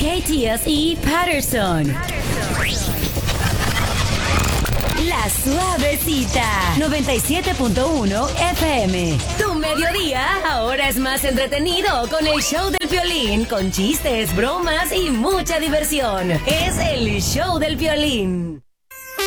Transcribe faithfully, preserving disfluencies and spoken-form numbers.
K T S E Patterson. La Suavecita, noventa y siete punto uno F M. Tu mediodía ahora es más entretenido con el show del Piolín, con chistes, bromas y mucha diversión. Es el show del Piolín.